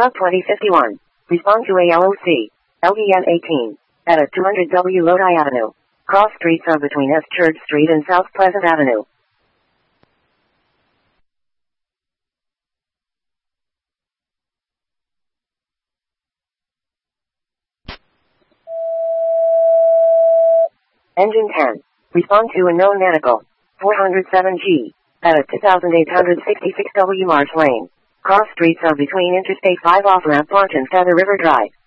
Hub 2051. Respond to ALOC. LVN 18. At a 200W Lodi Avenue. Cross streets are between S Church Street and South Pleasant Avenue. Engine 10. Respond to unknown medical. 407G. At a 2866W Marsh Lane. Cross streets are between Interstate 5 off-ramp Launch and Feather River Drive.